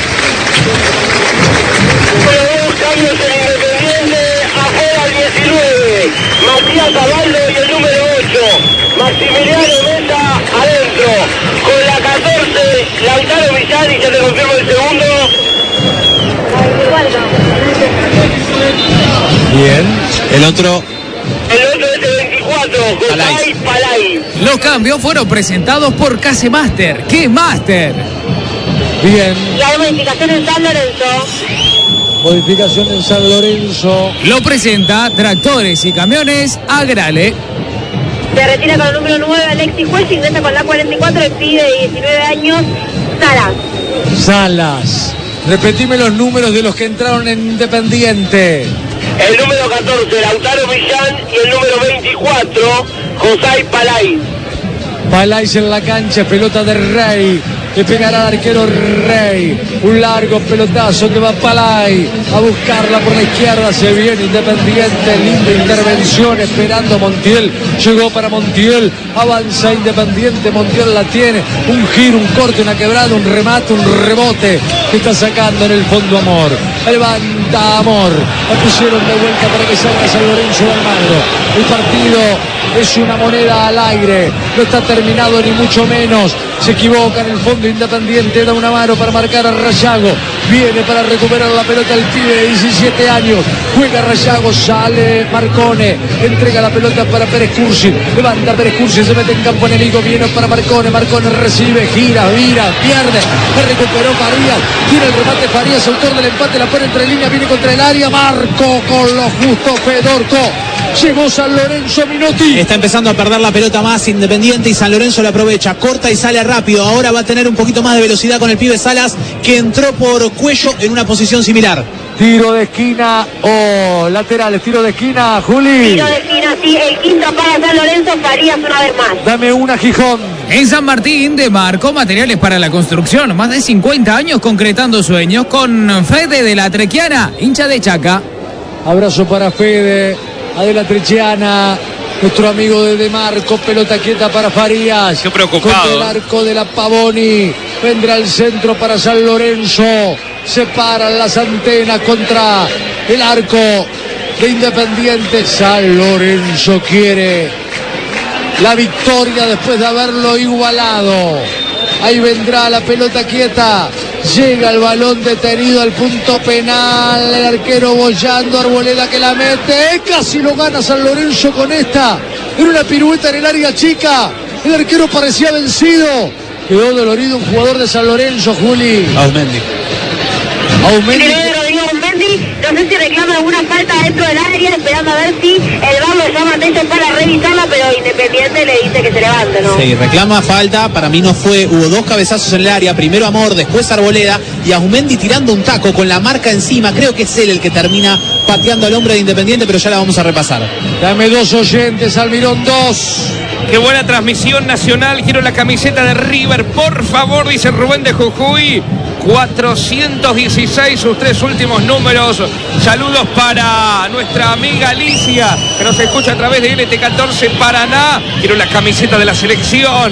Dos cambios en Independiente, afuera el diecinueve, Matías Zabaldo y el número ocho, Maximiliano Mesa adentro, con la catorce, Lautaro Villani, ya te confirmo el segundo. Bien. El otro. El otro es el veinticuatro, José Palay. Los cambios fueron presentados por Casemaster. ¿Qué Master? Bien. La modificación en San Lorenzo. Modificación en San Lorenzo. Lo presenta Tractores y Camiones Agrale. Se retira con el número nueve Alexis Juez, ingresa con la cuarenta y cuatro, el pibe de diecinueve años, Salas. Salas. Repetime los números de los que entraron en Independiente. El número catorce, Lautaro Villán, y el número veinticuatro, José Palay. Palais en la cancha, pelota de Rey. Le pegará al arquero Rey. Un largo pelotazo que va Palay a buscarla por la izquierda. Se viene Independiente. Linda intervención esperando a Montiel. Llegó para Montiel. Avanza Independiente. Montiel la tiene. Un giro, un corte, una quebrada, un remate, un rebote que está sacando en el fondo Amor. Levanta Amor. La pusieron de vuelta para que salga San Lorenzo de Almagro. El partido es una moneda al aire. No está terminado ni mucho menos. Se equivoca en el fondo Independiente, da una mano para marcar a Rayago, viene para recuperar la pelota el pibe de diecisiete años, juega Rayago, sale Marcone, entrega la pelota para Pérez Cursi, levanta Pérez Cursi, se mete en campo enemigo, viene para Marcone, Marcone recibe, gira, vira, pierde, la recuperó Farías, tiene el remate Farías, autor del empate, la pone entre líneas, viene contra el área, Marco con lo justo, Fedorco. Llegó San Lorenzo, Minotti. Está empezando a perder la pelota más Independiente y San Lorenzo la aprovecha, corta y sale rápido. Ahora va a tener un poquito más de velocidad con el pibe Salas, que entró por Cuello en una posición similar. Tiro de esquina o oh, laterales, tiro de esquina, Juli. Tiro de esquina, sí, el quinto para San Lorenzo, Farías una vez más. Dame una, Gijón. En San Martín demarcó materiales para la construcción. Más de cincuenta años concretando sueños con Fede de la Trequiana, hincha de Chaca. Abrazo para Fede, Adela Trechiana, Nuestro amigo de De Marco, pelota quieta para Farías. Qué preocupado. Contra el arco de la Pavoni. Vendrá el centro para San Lorenzo. Se paran las antenas contra el arco de Independiente. San Lorenzo quiere la victoria después de haberlo igualado. Ahí vendrá la pelota quieta. Llega el balón detenido al punto penal. El arquero bollando, Arboleda que la mete. Casi lo gana San Lorenzo con esta. Era una pirueta en el área chica. El arquero parecía vencido. Quedó dolorido un jugador de San Lorenzo, Juli. Aumendi. Aumendi. No sé si reclama alguna falta dentro del área, esperando a ver si el V A R lo llama atento para revisarla, pero Independiente le dice que se levante, ¿no? Sí, reclama falta, para mí no fue, hubo dos cabezazos en el área, primero Amor, después Arboleda, y Aumendi tirando un taco con la marca encima, creo que es él el que termina pateando al hombre de Independiente, pero ya la vamos a repasar. Dame dos oyentes, Almirón, dos. Qué buena transmisión nacional, quiero la camiseta de River, por favor, dice Rubén de Jujuy. cuatrocientos dieciséis, sus tres últimos números. Saludos para nuestra amiga Alicia, que nos escucha a través de L T catorce Paraná. Quiero la camiseta de la selección.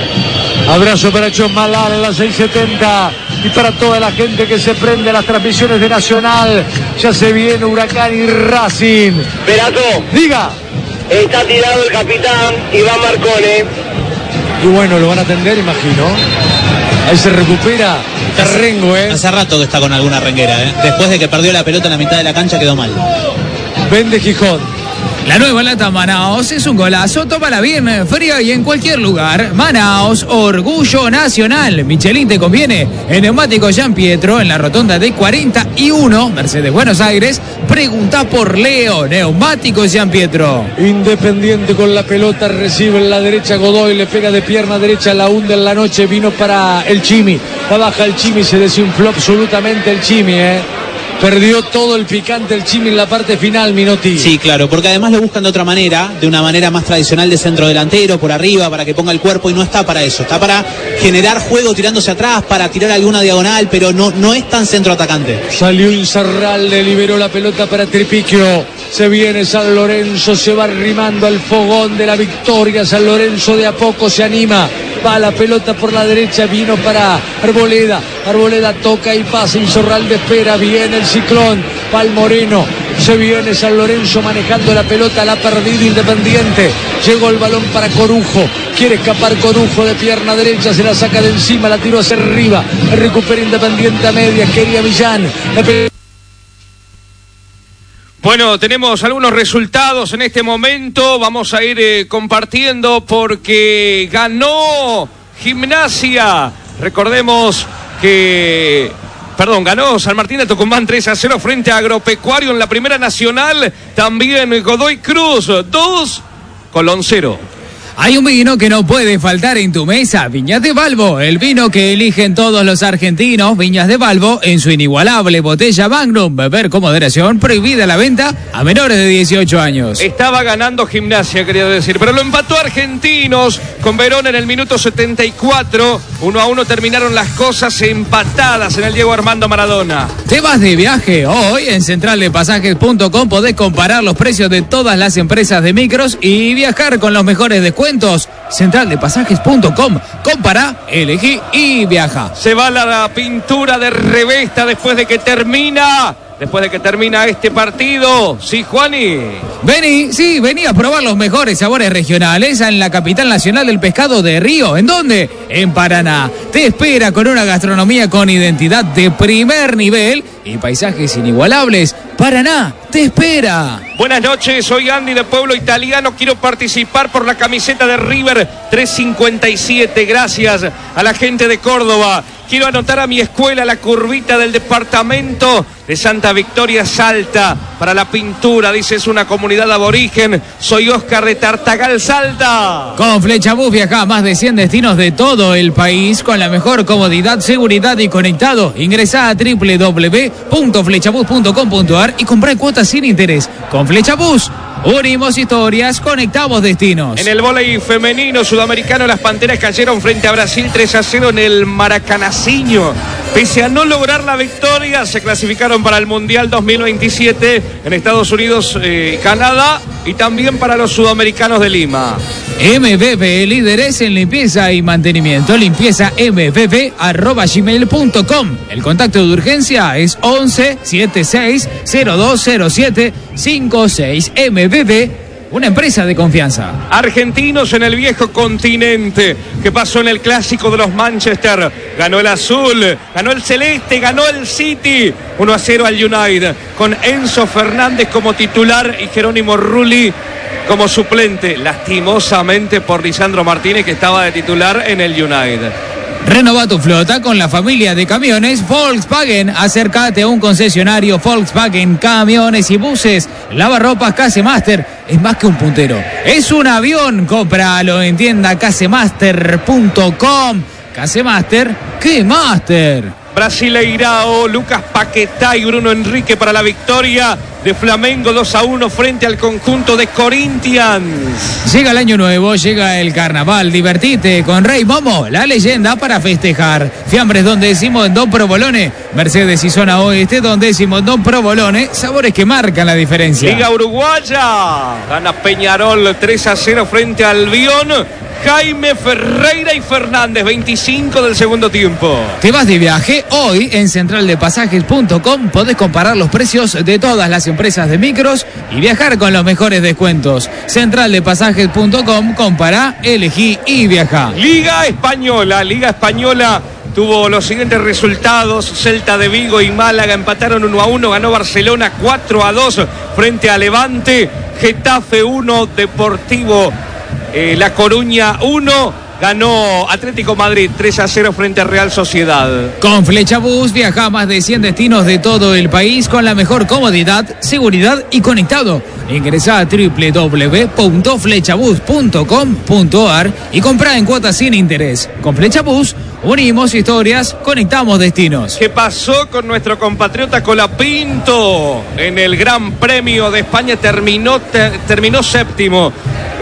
Abrazo para John Malal en la seis setenta y para toda la gente que se prende a las transmisiones de Nacional. Ya se viene Huracán y Racing. Perato, Diga. está tirado el capitán Iván Marcone. Y bueno, lo van a atender, imagino. Ahí se recupera Terrengo, ¿eh? Hace rato que está con alguna renguera, ¿eh? Después de que perdió la pelota en la mitad de la cancha quedó mal. Vende Gijón. La nueva lata Manaos es un golazo, tómala bien, fría y en cualquier lugar. Manaos, orgullo nacional. Michelin te conviene. En Neumático Gian Pietro, en la rotonda de cuarenta y uno, Mercedes Buenos Aires. Pregunta por Leo, Neumático Gian Pietro. Independiente con la pelota, recibe en la derecha Godoy, le pega de pierna derecha, la hunde en la noche, vino para el Chimi. La baja el Chimi, se desinfló absolutamente el Chimi, ¿eh? Perdió todo el picante el Chimi en la parte final, Minotti. Sí, claro, porque además lo buscan de otra manera, de una manera más tradicional de centro delantero, por arriba, para que ponga el cuerpo, y no está para eso, está para generar juego tirándose atrás, para tirar alguna diagonal, pero no, no es tan centro atacante. Salió Inzarralde, liberó la pelota para Tripiquio. Se viene San Lorenzo, se va arrimando al fogón de la victoria. San Lorenzo de a poco se anima. Va la pelota por la derecha, vino para Arboleda. Arboleda toca y pasa, Inzarralde espera, viene el ciclón. Pal Moreno, se viene San Lorenzo manejando la pelota, la ha perdido Independiente. Llegó el balón para Corujo, quiere escapar Corujo de pierna derecha, se la saca de encima, la tiró hacia arriba. Recupera Independiente a medias, quería Millán. La pelota... Bueno, tenemos algunos resultados en este momento, vamos a ir eh, compartiendo porque ganó Gimnasia, recordemos que, perdón, ganó San Martín de Tucumán tres a cero frente a Agropecuario en la Primera Nacional, también Godoy Cruz dos, Colón cero. Hay un vino que no puede faltar en tu mesa, Viñas de Balbo, el vino que eligen todos los argentinos. Viñas de Balbo en su inigualable botella Magnum, beber con moderación, prohibida la venta a menores de dieciocho años. Estaba ganando Gimnasia, quería decir, pero lo empató Argentinos con Verón en el minuto setenta y cuatro, uno a uno terminaron las cosas empatadas en el Diego Armando Maradona. ¿Te vas de viaje? Hoy en central de pasajes punto com podés comparar los precios de todas las empresas de micros y viajar con los mejores descuentos. central de pasajes punto com. Compara, elegí y viaja. Se va la pintura de Revesta después de que termina. Después de que termina este partido. Sí, Juani. Vení, sí, vení a probar los mejores sabores regionales en la capital nacional del pescado de Río. ¿En dónde? En Paraná. Te espera con una gastronomía con identidad de primer nivel y paisajes inigualables. Paraná, te espera. Buenas noches, soy Andy de Pueblo Italiano. Quiero participar por la camiseta de River trescientos cincuenta y siete. Gracias a la gente de Córdoba. Quiero anotar a mi escuela la curvita del departamento de Santa Victoria Salta para la pintura. Dice, es una comunidad aborigen. Soy Oscar de Tartagal, Salta. Con Flechabús viaja a más de cien destinos de todo el país con la mejor comodidad, seguridad y conectado. Ingresá a doble u doble u doble u punto flechabús punto com punto a r y comprá cuotas sin interés. Con Flechabús unimos historias, conectamos destinos. En el vóley femenino sudamericano, las Panteras cayeron frente a Brasil tres a cero en el Maracanacinho. Pese a no lograr la victoria, se clasificaron para el Mundial dos mil veintisiete en Estados Unidos y eh, Canadá, y también para los sudamericanos de Lima. M V P, líderes en limpieza y mantenimiento. Limpieza m v p arroba gmail punto com. El contacto de urgencia es once setenta y seis cero dos cero siete cinco seis. M V P, una empresa de confianza. Argentinos en el viejo continente. ¿Qué pasó en el clásico de los Manchester? Ganó el azul, ganó el celeste, ganó el City. uno a cero al United, con Enzo Fernández como titular y Jerónimo Rulli como suplente, lastimosamente por Lisandro Martínez, que estaba de titular en el United. Renova tu flota con la familia de camiones Volkswagen. Acércate a un concesionario Volkswagen, camiones y buses. Lavarropas Casemaster es más que un puntero, es un avión. Cómpralo en tienda casemaster punto com. Casemaster, ¿qué master? Brasileirao, Lucas Paquetá y Bruno Enrique para la victoria de Flamengo dos a uno frente al conjunto de Corinthians. Llega el año nuevo, llega el carnaval, divertite con Rey Momo, la leyenda para festejar. Fiambres Don Décimo en Don Provolone, Mercedes y Zona Oeste Don Décimo en Don Provolone, sabores que marcan la diferencia. Liga Uruguaya, gana Peñarol tres a cero frente al Albion. Jaime Ferreira y Fernández, veinticinco del segundo tiempo. ¿Te vas de viaje? Hoy en central de pasajes punto com podés comparar los precios de todas las empresas de micros y viajar con los mejores descuentos. central de pasajes punto com, compará, elegí y viajá. Liga Española, Liga Española tuvo los siguientes resultados. Celta de Vigo y Málaga empataron uno a uno, ganó Barcelona cuatro a dos frente a Levante. Getafe uno, Deportivo Eh, La Coruña uno, ganó Atlético Madrid tres a cero frente a Real Sociedad. Con Flecha Bus viaja a más de cien destinos de todo el país con la mejor comodidad, seguridad y conectado. Ingresa a doble u doble u doble u punto flechabus punto com punto a r y compra en cuotas sin interés. Con Flecha Bus unimos historias, conectamos destinos. ¿Qué pasó con nuestro compatriota Colapinto? En el Gran Premio de España terminó, ter, terminó séptimo.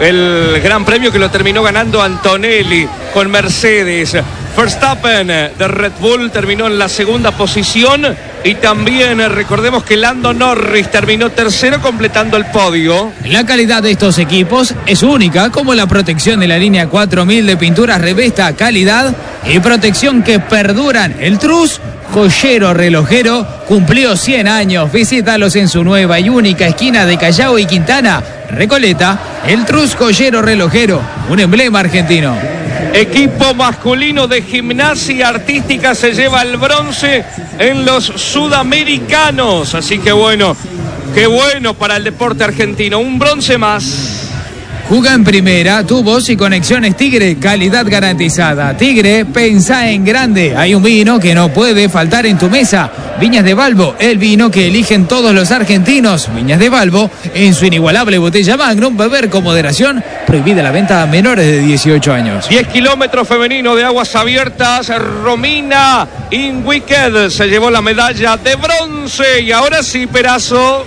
El Gran Premio que lo terminó ganando Antonelli con Mercedes. Verstappen de Red Bull terminó en la segunda posición, y también recordemos que Lando Norris terminó tercero completando el podio. La calidad de estos equipos es única, como la protección de la línea cuatro mil de pinturas Revesta, calidad y protección que perduran. El Trus, joyero relojero, cumplió cien años. Visítalos en su nueva y única esquina de Callao y Quintana, Recoleta. El Trus joyero relojero, un emblema argentino. Equipo masculino de gimnasia artística se lleva el bronce en los sudamericanos. Así que bueno, qué bueno para el deporte argentino. Un bronce más. Juga en primera, tubos y conexiones Tigre, calidad garantizada. Tigre, pensá en grande. Hay un vino que no puede faltar en tu mesa. Viñas de Balbo, el vino que eligen todos los argentinos. Viñas de Balbo, en su inigualable botella Magnum, beber con moderación. Prohibida la venta a menores de dieciocho años. diez kilómetros femenino de aguas abiertas. Romina Inwicked se llevó la medalla de bronce. Y ahora sí, Perazo.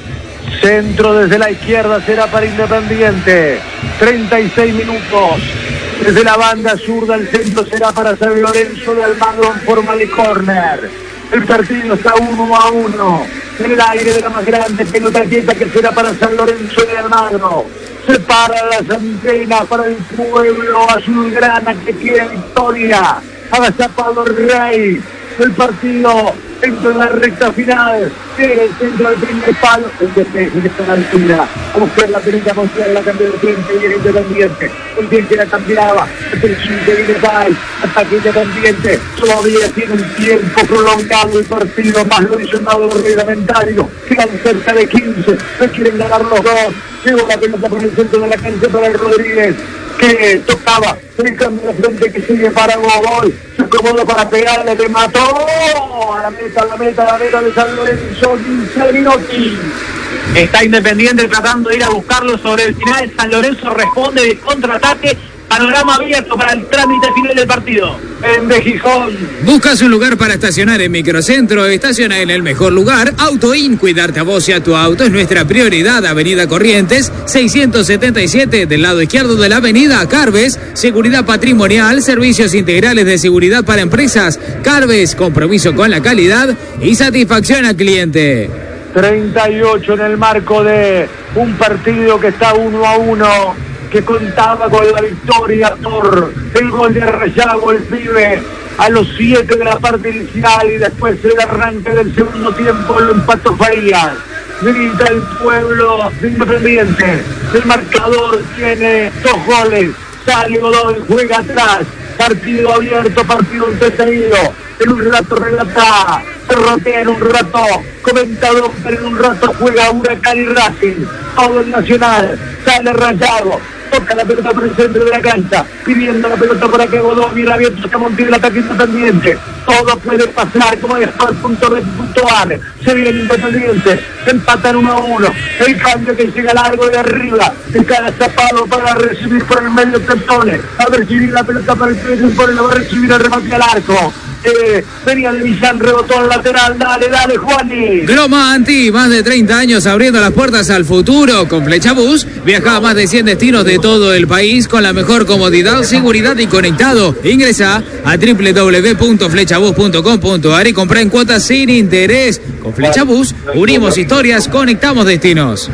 Centro desde la izquierda será para Independiente. treinta y seis minutos. Desde la banda zurda el centro será para San Lorenzo de Almagro en forma de córner. El partido está uno a uno. En el aire de la más grande pelota quieta que será para San Lorenzo de Almagro. Se para las antenas para el pueblo azulgrana que quiere victoria. Agazapado el Rey. El partido entra en la recta final. Llega el centro del primer palo. El despeje de esta altura. A buscar la pelota, a mostrar la cambio de frente. Viene Independiente. El bien que la cambiaba. El presidente viene Pai. Ataque Independiente. Todavía tiene un tiempo prolongado el partido. Más lo hizo el reglamentario. Quedan cerca de quince. No quieren ganar los dos. Llegó la pelota por el centro de la cancha para el Rodríguez, que tocaba el cambio de frente que sigue para Gobol. Se acomodó para pegarle, le mató a la meta, a la meta, a la meta de San Lorenzo. quince minutos. Está Independiente tratando de ir a buscarlo sobre el final. San Lorenzo responde de contraataque. panorama abierto para el trámite final del partido. En de Gijón. ¿Buscas un lugar para estacionar en Microcentro? Estaciona en el mejor lugar. AutoIn, cuidarte a vos y a tu auto es nuestra prioridad. Avenida Corrientes, seiscientos setenta y siete, del lado izquierdo de la avenida. Carves, seguridad patrimonial, servicios integrales de seguridad para empresas. Carves, compromiso con la calidad y satisfacción al cliente. treinta y ocho en el marco de un partido que está uno a uno, que contaba con la victoria por el gol de Rayago, el pibe, a los siete de la parte inicial, y después el arranque del segundo tiempo lo empató Farías. Grita el pueblo de Independiente, el marcador tiene dos goles, sale Godoy, juega atrás, partido abierto, partido entretenido. En un rato relata, Rotea en un rato, comentador, pero en un rato juega Huracán y Racing, todo el Nacional, sale Rayado, toca la pelota por el centro de la cancha, pidiendo la pelota para que Godoy, mira abierto, está Montiel, el ataque Independiente, todo puede pasar, como es por punto de punto A, se viene Independiente, empatan uno a uno, el cambio que llega largo de arriba, el cara zapado para recibir por el medio Tentone, a recibir la pelota para el primer tiempo, lo va a recibir el remate al arco. Eh, venía de Millán, rebotó al lateral, dale, dale, Juani. Gromanti, más de treinta años abriendo las puertas al futuro. Con Flechabús viaja a más de cien destinos de todo el país con la mejor comodidad, seguridad y conectado. Ingresa a doble u doble u doble u punto flechabús punto com punto a r y compra en cuotas sin interés. Con Flechabús unimos historias, conectamos destinos.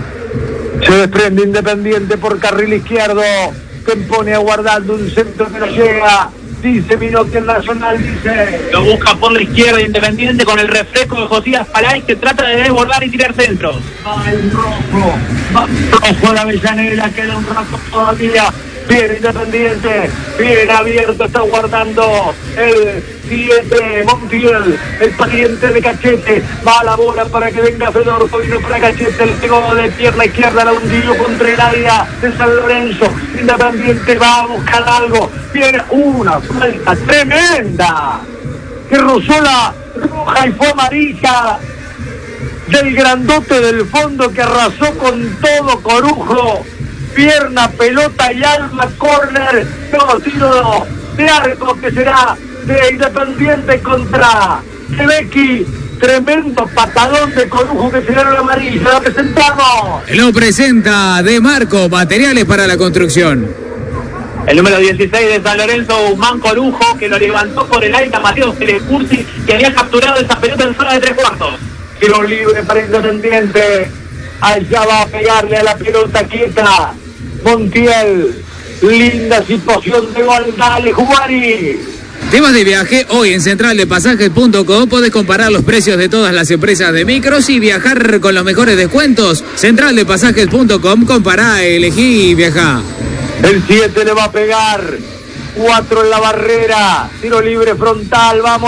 Se desprende Independiente por carril izquierdo, que pone aguardando un centro que no llega. Dice Minotti, el Nacional, dice. Lo busca por la izquierda Independiente con el refresco de Josías Palay, que trata de desbordar y tirar centros. Va el rojo, va el rojo la Avellaneda, queda un rato todavía. Viene Independiente, bien abierto, está guardando el siete, Montiel, el pariente de Cachete, va a la bola para que venga Fedorco, vino para Cachete, el pegó de pierna izquierda, la hundió contra el área de San Lorenzo. Independiente va a buscar algo, viene una falta tremenda, que rozó la roja y fue amarilla del grandote del fondo, que arrasó con todo Corujo. Pierna, pelota y alma, córner, no, tiro de arco que será de Independiente contra Quebequi. Tremendo patadón de Corujo que será la amarilla. Lo presentamos. Lo presenta De Marco, materiales para la construcción. El número dieciséis de San Lorenzo, Guzmán Corujo, que lo levantó por el aire a Mateo Telecursi, que había capturado esa pelota en zona de tres cuartos. Tiro libre para Independiente. Allá va a pegarle a la pelota quieta Montiel. Linda situación de gol. Dale, Juari. Temas de viaje, hoy en central de pasajes punto com podés comparar los precios de todas las empresas de micros y viajar con los mejores descuentos. central de pasajes punto com, compará, elegí y viajá. El siete le va a pegar. cuatro en la barrera. Tiro libre frontal, vamos.